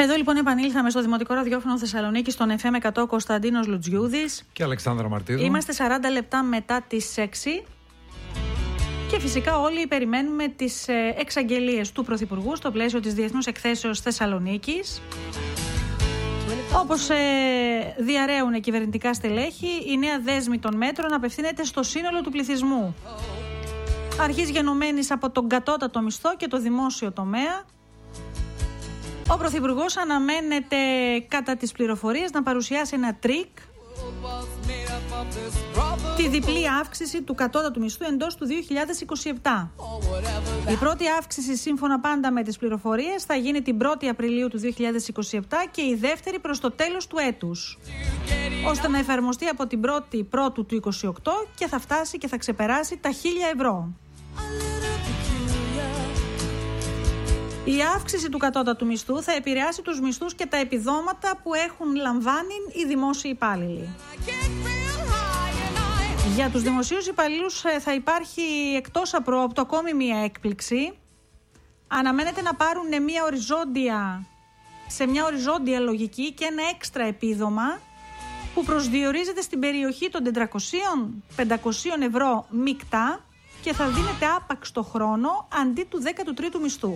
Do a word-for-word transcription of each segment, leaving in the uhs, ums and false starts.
Εδώ λοιπόν επανήλθαμε στο Δημοτικό Ραδιόφωνο Θεσσαλονίκη, στον εφ εμ εκατό, Κωνσταντίνος Λουτζιούδης και Αλεξάνδρα Μαρτίδου. Είμαστε σαράντα λεπτά μετά τις έξι και φυσικά όλοι περιμένουμε τις εξαγγελίες του Πρωθυπουργού στο πλαίσιο της Διεθνούς Εκθέσεως Θεσσαλονίκης. Όπως ε, διαρρέουν κυβερνητικά στελέχη, η νέα δέσμη των μέτρων απευθύνεται στο σύνολο του πληθυσμού. Αρχής γενομένης από τον κατώτατο μισθό και το δημόσιο τομέα. Ο Πρωθυπουργός αναμένεται κατά τις πληροφορίες να παρουσιάσει ένα τρίκ, τη διπλή αύξηση του κατώτατου μισθού εντός του δύο χιλιάδες είκοσι επτά. Η πρώτη αύξηση, σύμφωνα πάντα με τις πληροφορίες, θα γίνει την πρώτη Απριλίου του δύο χιλιάδες είκοσι επτά και η δεύτερη προς το τέλος του έτους, ώστε να εφαρμοστεί από την πρώτη Πρώτου του είκοσι οκτώ και θα φτάσει και θα ξεπεράσει τα χίλια ευρώ. Η αύξηση του κατώτατου μισθού θα επηρεάσει τους μισθούς και τα επιδόματα που έχουν λαμβάνει οι δημόσιοι υπάλληλοι. Για τους δημοσίους υπαλλήλους θα υπάρχει εκτός απρόοπτου ακόμη μία έκπληξη. Αναμένεται να πάρουν μια οριζόντια, σε μια οριζόντια λογική και ένα έξτρα επίδομα που προσδιορίζεται στην περιοχή των τετρακόσια με πεντακόσια ευρώ μεικτά και θα δίνεται άπαξ το χρόνο αντί του δέκατου τρίτου μισθού.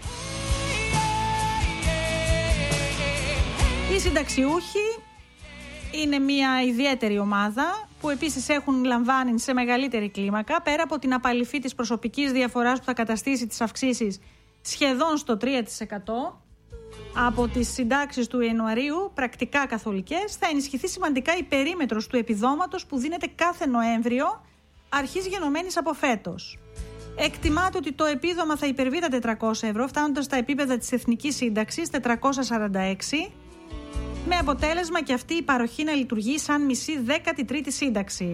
Οι συνταξιούχοι είναι μια ιδιαίτερη ομάδα που επίσης έχουν λαμβάνει σε μεγαλύτερη κλίμακα, πέρα από την απαλυφή της προσωπικής διαφοράς που θα καταστήσει τις αυξήσεις σχεδόν στο τρία τοις εκατό από τις συντάξεις του Ιανουαρίου, πρακτικά καθολικές, θα ενισχυθεί σημαντικά η περίμετρος του επιδόματος που δίνεται κάθε Νοέμβριο, αρχής γενομένης από φέτος. Εκτιμάται ότι το επίδομα θα υπερβεί τα τετρακόσια ευρώ, φτάνοντας στα επίπεδα της Εθνικής Σύνταξης τετρακόσια σαράντα έξι, με αποτέλεσμα και αυτή η παροχή να λειτουργεί σαν μισή δέκατη τρίτη σύνταξη.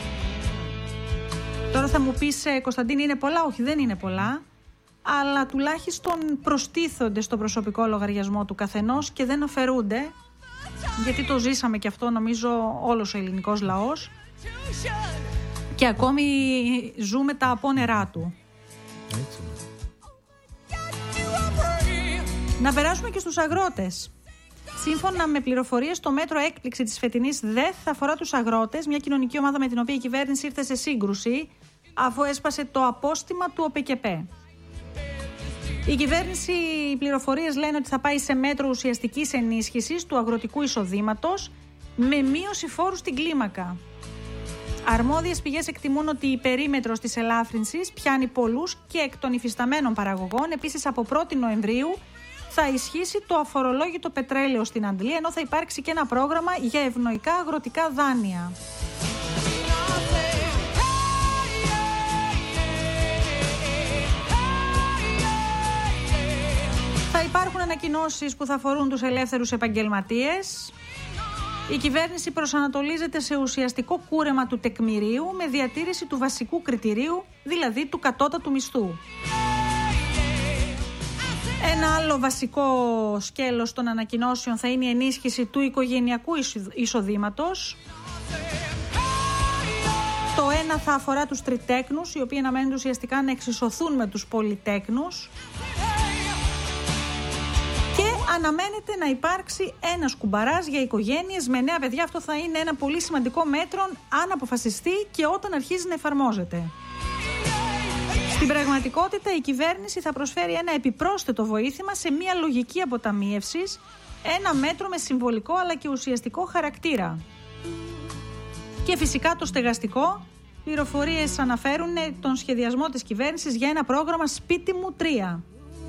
Τώρα θα μου πεις, Κωνσταντίνη, είναι πολλά? Όχι, δεν είναι πολλά, αλλά τουλάχιστον προστίθονται στο προσωπικό λογαριασμό του καθενός και δεν αφαιρούνται, γιατί το ζήσαμε και αυτό νομίζω όλος ο ελληνικός λαός και ακόμη ζούμε τα απόνερά του. Έτσι. Να περάσουμε και στους αγρότες. Σύμφωνα με πληροφορίες, το μέτρο έκπληξη της φετινής ΔΕΘ θα αφορά τους αγρότες, μια κοινωνική ομάδα με την οποία η κυβέρνηση ήρθε σε σύγκρουση αφού έσπασε το απόστημα του ΟΠΕΚΕΠΕ. Η κυβέρνηση, οι πληροφορίες λένε ότι θα πάει σε μέτρο ουσιαστικής ενίσχυσης του αγροτικού εισοδήματος με μείωση φόρου στην κλίμακα. Αρμόδιες πηγές εκτιμούν ότι η περίμετρος της ελάφρυνσης πιάνει πολλούς και εκ των υφισταμένων παραγωγών. Επίσης, από πρώτη Νοεμβρίου θα ισχύσει το αφορολόγητο πετρέλαιο στην Αντλία, ενώ θα υπάρξει και ένα πρόγραμμα για ευνοϊκά αγροτικά δάνεια. Θα υπάρχουν ανακοινώσεις που θα αφορούν τους ελεύθερους επαγγελματίες. Η κυβέρνηση προσανατολίζεται σε ουσιαστικό κούρεμα του τεκμηρίου με διατήρηση του βασικού κριτηρίου, δηλαδή του κατώτατου μισθού. Ένα άλλο βασικό σκέλος των ανακοινώσεων θα είναι η ενίσχυση του οικογενειακού εισοδήματος. Το ένα θα αφορά τους τριτέκνους, οι οποίοι αναμένουν ουσιαστικά να εξισωθούν με τους πολυτέκνους. Και αναμένεται να υπάρξει ένας κουμπαράς για οικογένειες με νέα παιδιά. Αυτό θα είναι ένα πολύ σημαντικό μέτρο αν αποφασιστεί και όταν αρχίζει να εφαρμόζεται. Στην πραγματικότητα, η κυβέρνηση θα προσφέρει ένα επιπρόσθετο βοήθημα σε μια λογική αποταμίευσης, ένα μέτρο με συμβολικό αλλά και ουσιαστικό χαρακτήρα. Και φυσικά το στεγαστικό, πληροφορίες αναφέρουν τον σχεδιασμό της κυβέρνησης για ένα πρόγραμμα Σπίτι μου τρία.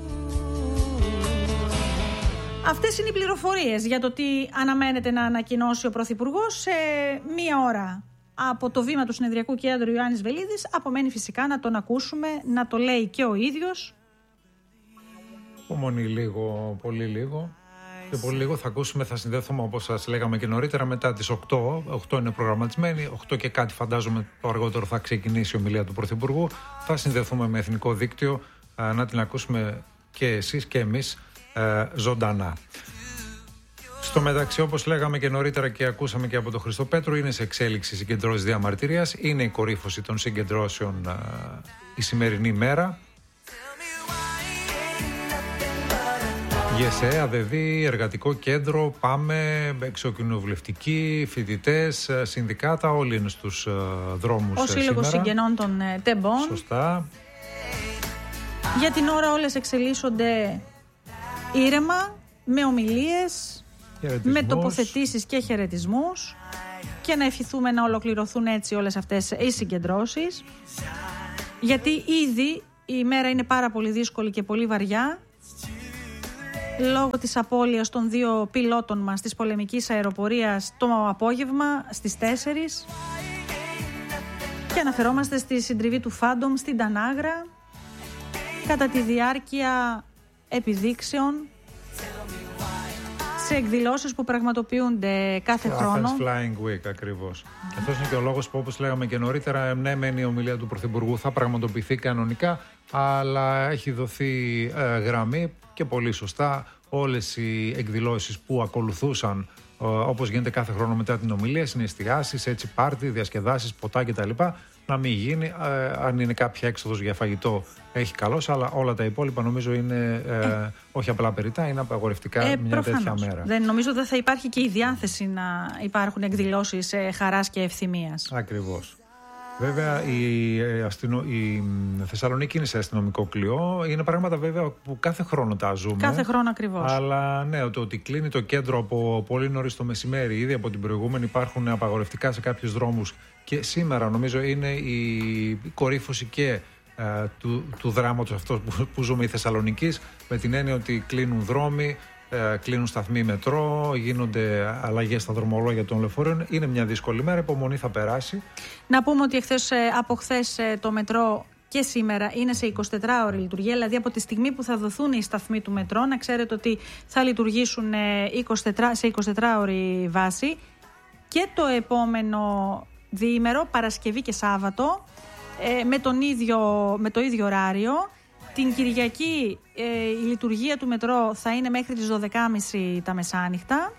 Αυτές είναι οι πληροφορίες για το τι αναμένεται να ανακοινώσει ο Πρωθυπουργός σε μία ώρα. Από το βήμα του Συνεδριακού Κέντρου Ιωάννης Βελίδης απομένει φυσικά να τον ακούσουμε να το λέει και ο ίδιος. Υπομονή λίγο, πολύ λίγο. Και πολύ λίγο θα ακούσουμε, θα συνδέθουμε όπως σας λέγαμε και νωρίτερα μετά τις οκτώ. οκτώ είναι προγραμματισμένη, οκτώ και κάτι φαντάζομαι το αργότερο θα ξεκινήσει η ομιλία του Πρωθυπουργού. Θα συνδεθούμε με εθνικό δίκτυο να την ακούσουμε και εσείς και εμείς ζωντανά. Στο μεταξύ, όπως λέγαμε και νωρίτερα και ακούσαμε και από τον Χριστό Πέτρου, είναι σε εξέλιξη συγκεντρώσεις διαμαρτυρίας. Είναι η κορύφωση των συγκεντρώσεων α, η σημερινή μέρα. ΓΕΣΕ, ΑΔΕΔ, Εργατικό Κέντρο, ΠΑΜΕ, εξοκοινοβουλευτικοί, φοιτητές, συνδικάτα, όλοι είναι στους δρόμους. Ο Σύλλογος Συγγενών των Τεμπών. Σωστά. Για την ώρα όλες εξελίσσονται ήρεμα, με ομιλίες, με τοποθετήσεις και χαιρετισμούς, και να ευχηθούμε να ολοκληρωθούν έτσι όλες αυτές οι συγκεντρώσεις, γιατί ήδη η ημέρα είναι πάρα πολύ δύσκολη και πολύ βαριά λόγω της απώλειας των δύο πιλότων μας της πολεμικής αεροπορίας το απόγευμα στις τέσσερις, και αναφερόμαστε στη συντριβή του Φάντομ στην Τανάγρα κατά τη διάρκεια επιδείξεων σε εκδηλώσεις που πραγματοποιούνται κάθε το χρόνο. Athens Flying Week, ακριβώς. Και αυτός είναι και ο λόγος που, όπως λέγαμε και νωρίτερα, ναι, μεν η ομιλία του Πρωθυπουργού θα πραγματοποιηθεί κανονικά, αλλά έχει δοθεί ε, γραμμή, και πολύ σωστά, όλες οι εκδηλώσεις που ακολουθούσαν, ε, όπως γίνεται κάθε χρόνο μετά την ομιλία, συναισθιάσεις, έτσι πάρτι, διασκεδάσεις, ποτά κτλ. Να μην γίνει. Ε, αν είναι κάποια έξοδος για φαγητό, έχει καλώς, αλλά όλα τα υπόλοιπα νομίζω είναι ε, ε. όχι απλά περιττά, είναι απαγορευτικά ε, μια προφανώς. τέτοια μέρα. Δεν νομίζω δεν θα υπάρχει και η διάθεση να υπάρχουν εκδηλώσεις ε, χαράς και ευθυμίας. Ακριβώς. Βέβαια η, αστυνο... η Θεσσαλονίκη είναι σε αστυνομικό κλειό. Είναι πράγματα βέβαια που κάθε χρόνο τα ζούμε. Κάθε χρόνο ακριβώς. Αλλά ναι, το ότι κλείνει το κέντρο από πολύ νωρίς το μεσημέρι, ήδη από την προηγούμενη υπάρχουν απαγορευτικά σε κάποιους δρόμους, και σήμερα νομίζω είναι η κορύφωση και ε, του, του δράματος αυτό που, που ζούμε η Θεσσαλονικής, με την έννοια ότι κλείνουν δρόμοι, ε, κλείνουν σταθμοί μετρό, γίνονται αλλαγές στα δρομολόγια των λεωφορείων. Είναι μια δύσκολη μέρα, υπομονή, θα περάσει. Να πούμε ότι εχθές, από χθες το μετρό και σήμερα είναι σε εικοσιτετράωρη λειτουργία, δηλαδή από τη στιγμή που θα δοθούν οι σταθμοί του μετρό, να ξέρετε ότι θα λειτουργήσουν σε εικοσιτετράωρη βάση, και το επόμενο διήμερο, Παρασκευή και Σάββατο, με, τον ίδιο, με το ίδιο ωράριο. Την Κυριακή ε, η λειτουργία του μετρό θα είναι μέχρι τις δώδεκα και μισή τα μεσάνυχτα,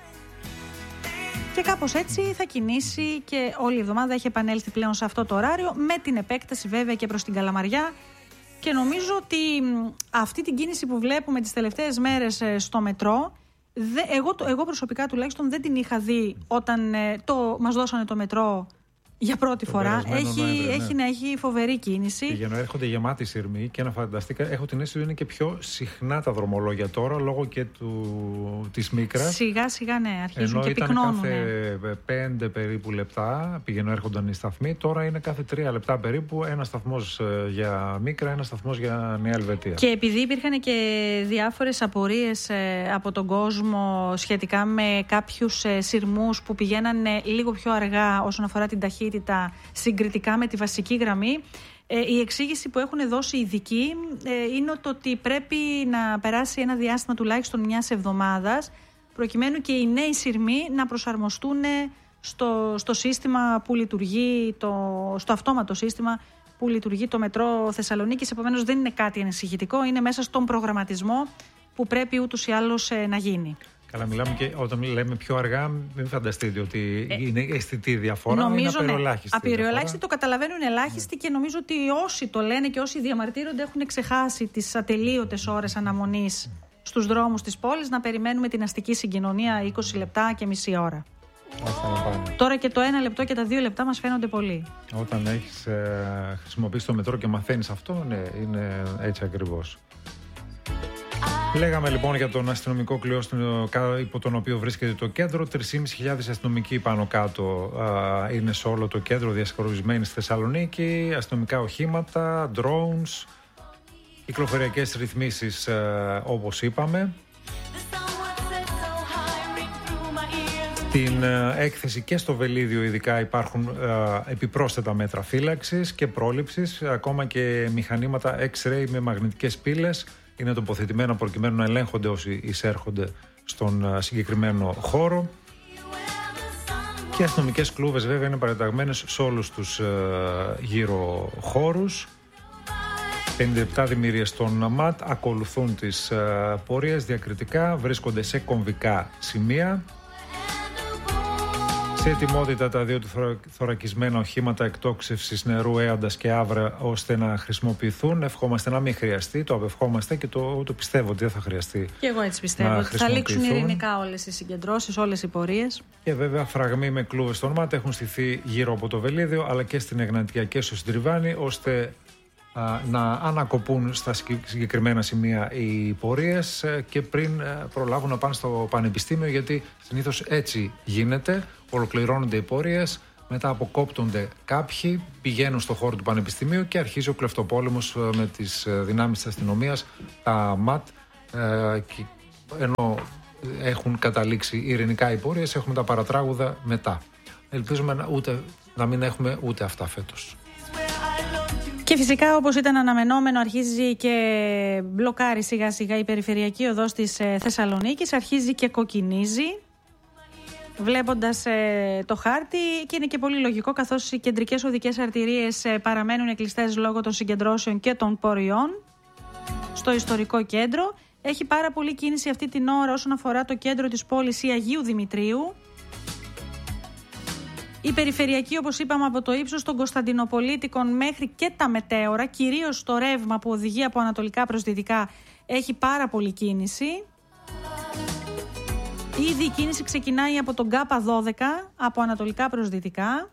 και κάπως έτσι θα κινήσει και όλη η εβδομάδα έχει επανέλθει πλέον σε αυτό το ωράριο, με την επέκταση βέβαια και προς την Καλαμαριά, και νομίζω ότι αυτή την κίνηση που βλέπουμε τις τελευταίες μέρες στο μετρό, δε, εγώ, εγώ προσωπικά τουλάχιστον δεν την είχα δει όταν ε, το, μας δώσανε το μετρό για πρώτη το φορά. Έχει, Νοέμβριο, έχει, ναι. έχει φοβερή κίνηση. Πηγαίνω, έρχονται γεμάτοι σειρμοί, και να φανταστείτε, έχω την αίσθηση ότι είναι και πιο συχνά τα δρομολόγια τώρα λόγω και του, της Μίκρας. Σιγά σιγά, ναι, αρχίζουν. Ενώ και πυκνώνουν. Κάθε πέντε περίπου λεπτά πηγαίνω, έρχονταν οι σταθμοί. Τώρα είναι κάθε τρία λεπτά περίπου ένα σταθμός για Μίκρα, ένα σταθμός για Νέα Ελβετία. Και επειδή υπήρχαν και διάφορες απορίες από τον κόσμο σχετικά με κάποιους σειρμούς που πηγαίνανε λίγο πιο αργά όσον αφορά την ταχύτητα συγκριτικά με τη βασική γραμμή, ε, η εξήγηση που έχουν δώσει οι ειδικοί ε, είναι το ότι πρέπει να περάσει ένα διάστημα τουλάχιστον μιας εβδομάδας, προκειμένου και οι νέοι σειρμοί να προσαρμοστούν στο, στο σύστημα που λειτουργεί, το, στο αυτόματο σύστημα που λειτουργεί το μετρό Θεσσαλονίκης. Επομένως δεν είναι κάτι ανησυχητικό, είναι μέσα στον προγραμματισμό που πρέπει ούτως ή άλλως ε, να γίνει. Καλά, μιλάμε, και όταν λέμε πιο αργά, μην φανταστείτε ότι ε, είναι αισθητή διαφορά. Νομίζω είναι απειροελάχιστη. Απειροελάχιστη, το καταλαβαίνουν ελάχιστοι, και νομίζω ότι όσοι το λένε και όσοι διαμαρτύρονται έχουν ξεχάσει τις ατελείωτες ώρες αναμονής στους δρόμους της πόλης, να περιμένουμε την αστική συγκοινωνία είκοσι λεπτά και μισή ώρα. Τώρα και το ένα λεπτό και τα δύο λεπτά μας φαίνονται πολύ. Όταν έχεις ε, χρησιμοποιήσει το μετρό και μαθαίνεις αυτό, ναι, είναι έτσι ακριβώς. Λέγαμε λοιπόν για τον αστυνομικό κλειό υπό τον οποίο βρίσκεται το κέντρο. τρεις χιλιάδες πεντακόσιοι αστυνομικοί πάνω κάτω α, είναι σε όλο το κέντρο διασκορπισμένοι στη Θεσσαλονίκη. Αστυνομικά οχήματα, drones, κυκλοφοριακές ρυθμίσεις α, όπως είπαμε. Στην α, έκθεση και στο Βελίδιο ειδικά υπάρχουν α, επιπρόσθετα μέτρα φύλαξης και πρόληψης, ακόμα και μηχανήματα X-ray με μαγνητικές πύλες είναι τοποθετημένα προκειμένου να ελέγχονται όσοι εισέρχονται στον συγκεκριμένο χώρο. Και αστυνομικές κλούβες βέβαια είναι παραταγμένες σε όλους τους γύρω χώρους. πενήντα επτά δημιουργίες των ΜΑΤ ακολουθούν τις πορείες διακριτικά, βρίσκονται σε κομβικά σημεία. Σε ετοιμότητα τα δύο του θωρακισμένα οχήματα εκτόξευσης νερού Έαντας και Αύρα ώστε να χρησιμοποιηθούν. Ευχόμαστε να μην χρειαστεί, το απευχόμαστε και το, το πιστεύω ότι δεν θα χρειαστεί. Και εγώ έτσι πιστεύω ότι θα λήξουν ειρηνικά όλες οι συγκεντρώσεις, όλες οι πορείες. Και βέβαια φραγμοί με κλούβες στο όνομά έχουν στηθεί γύρω από το Βελίδιο αλλά και στην Εγνατία και στο Συντριβάνι ώστε α, να ανακοπούν στα συγκεκριμένα σημεία οι πορείες και πριν προλάβουν να πάνε στο Πανεπιστήμιο, γιατί συνήθως έτσι γίνεται. Ολοκληρώνονται οι πορείες, μετά αποκόπτονται κάποιοι, πηγαίνουν στο χώρο του Πανεπιστημίου και αρχίζει ο κλεφτοπόλεμος με τις δυνάμεις της αστυνομίας, τα ΜΑΤ, ε, και, ενώ έχουν καταλήξει ειρηνικά οι πορείες, έχουμε τα παρατράγουδα μετά. Ελπίζουμε να, ούτε, να μην έχουμε ούτε αυτά φέτος. Και φυσικά, όπως ήταν αναμενόμενο, αρχίζει και μπλοκάρει σιγά σιγά η περιφερειακή οδός της Θεσσαλονίκης, αρχίζει και κοκκινίζει. Βλέποντας ε, το χάρτη, και είναι και πολύ λογικό καθώς οι κεντρικές οδικές αρτηρίες ε, παραμένουν κλειστές λόγω των συγκεντρώσεων και των πορειών στο ιστορικό κέντρο. Έχει πάρα πολύ κίνηση αυτή την ώρα όσον αφορά το κέντρο της πόλης ή Αγίου Δημητρίου. Η περιφερειακή, όπως είπαμε, από το ύψος των Κωνσταντινοπολίτικων μέχρι και τα μετέωρα, κυρίως το ρεύμα που οδηγεί από ανατολικά προς δυτικά, έχει πάρα πολύ κίνηση. Ήδη η κίνηση ξεκινάει από τον ΚΑΠΑ δώδεκα, από ανατολικά προς δυτικά.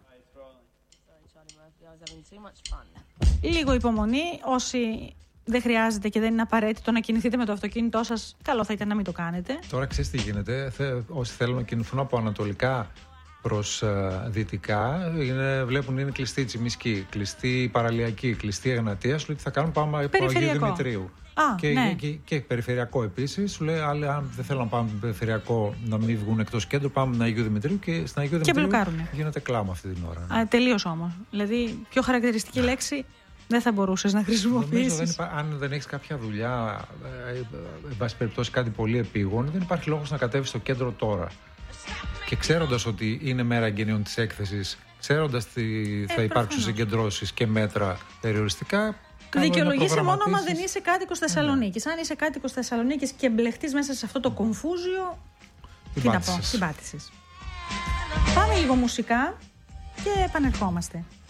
Λίγο υπομονή, όσοι δεν χρειάζεται και δεν είναι απαραίτητο να κινηθείτε με το αυτοκίνητό σας, καλό θα ήταν να μην το κάνετε. Τώρα ξέρεις τι γίνεται, Θε, όσοι θέλουν να κινηθούν από ανατολικά προς uh, δυτικά, είναι, βλέπουν είναι κλειστή η Τσιμισκή, κλειστή η Παραλιακή, κλειστή η Εγνατία, σου λέει τι θα κάνουν, πάμε από Αγίου Δημητρίου. Α, και, ναι. και, και, και περιφερειακό επίσης. Σου λέει άλλοι, αν δεν θέλουν να πάμε περιφερειακό, να μην βγουν εκτός κέντρου, πάμε στην Αγίου Δημητρίου και στην Αγίου Δημητρίου γίνεται κλάμα αυτή την ώρα. Ναι. Α, τελείως όμως. Δηλαδή, πιο χαρακτηριστική λέξη δεν θα μπορούσες να χρησιμοποιήσεις. Νομίζω δεν υπά... αν δεν έχεις κάποια δουλειά, ε, εν πάση περιπτώσει κάτι πολύ επίγον, δεν υπάρχει λόγος να κατέβεις στο κέντρο τώρα. Και ξέροντας ότι είναι μέρα εγγενείων της έκθεσης, ξέροντας ότι θα ε, υπάρξουν συγκεντρώσεις και μέτρα περιοριστικά. Δικαιολογήσει μόνο άμα δεν είσαι κάτοικος Θεσσαλονίκης. Mm. Αν είσαι κάτοικος Θεσσαλονίκης και μπλεχτείς μέσα σε αυτό το κομφούζιο, τι, τι να πω, την πάτησες. Πάμε λίγο μουσικά και επανερχόμαστε.